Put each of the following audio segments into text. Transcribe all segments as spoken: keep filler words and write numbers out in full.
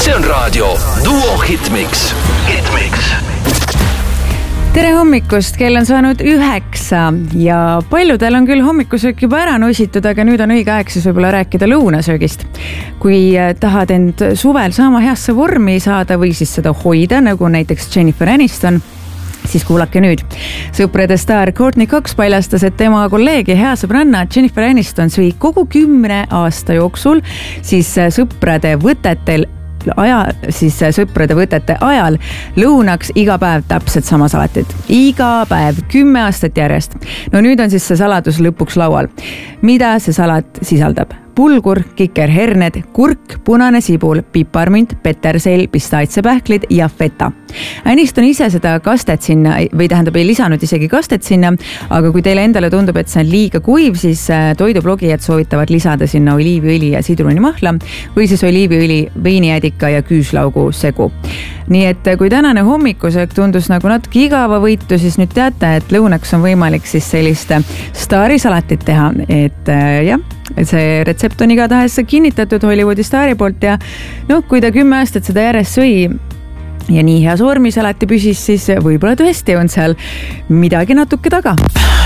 See on raadio Duo Hitmix. Hitmix. Tere hommikust, kell on saanud üheksa ja paljudel on küll hommikusöök juba ära nusitud, aga nüüd on õige aeg siis võib-olla rääkida lõunasöögist. Kui tahad end suvel sama heasse vormi saada või siis seda hoida, nagu näiteks Jennifer Aniston, siis kuulake nüüd. Sõprade staar Courtney Cox paljastas, et tema kolleeg ja hea sõbranna Jennifer Aniston sõi kogu kümne aasta jooksul siis sõprade võtetel aja, siis sõprade võtete ajal lõunaks iga päev täpselt sama salatit. Iga päev, kümme aastat järjest. No nüüd on siis see saladus lõpuks laual. Mida see salat sisaldab? Pulgur, kikerherned, kurk, punane sibul, piparmint, petersell, pistaatsiapähklid ja feta. Aniston ise seda kastet sinna, või tähendab ei lisanud isegi kastet sinna, aga kui teile endale tundub, et see on liiga kuiv, siis toidublogijad soovitavad lisada sinna oliiviõli ja sidrunimahla või siis oliiviõli, veinijädika ja küüslaugu segu. Nii et kui tänane hommikusöök tundus nagu natuke igava võitu, siis nüüd teate, et lõunaks on võimalik siis sellist staarisalatit teha, et jah, see retsept on igatahes kinnitatud Hollywoodi staari poolt ja noh, kui ta kümme aastat seda järjest sõi ja nii heas vormis alati püsis, siis võib-olla tõesti on seal midagi natuke taga.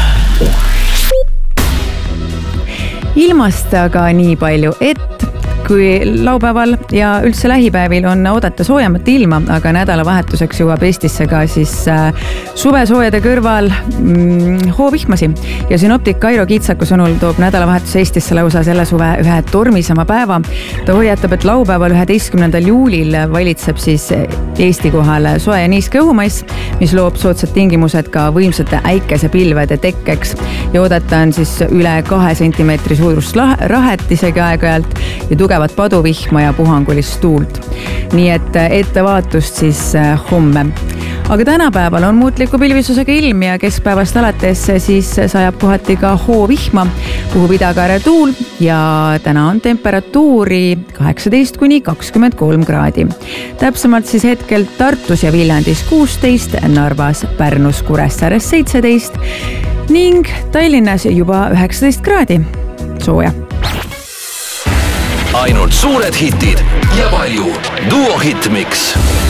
Ilmast aga nii palju, et kui laupäeval ja üldse lähipäevil on oodata soojamat ilma, aga nädalavahetuseks jõuab Eestisse ka siis suvesoojade kõrval mm, hoovihmasi. Ja Synoptic Kairo Kiitsaku sõnul toob nädalavahetus Eestisse lausa selle suve ühe tormisama päeva. Ta hoiatab, et laupäeval üheteistkümnendal juulil valitseb siis Eesti kohal soe ja niiske õhumaiss, mis loob soodsad tingimused ka võimsate äikesepilvede tekkeks. Ja oodata on siis üle kahe sentimeetri suurust rahet isegi aeg-ajalt ja tugevat paduvihma ja puhangulist tuult. Nii et ettevaatust siis homme. Aga tänapäeval on muutliku pilvisusega ilm ja keskpäevast alates siis sajab kohati ka hoovihma, puhub idakaare tuul ja täna on temperatuuri kaheksateist kuni kakskümmend kolm kraadi. Täpsemalt siis hetkel Tartus ja Viljandis kuusteist, Narvas, Pärnus, Kuressaares seitseteist ning Tallinnas juba üheksateist kraadi sooja. Ainult suured hitid ja palju Duo Hitmix.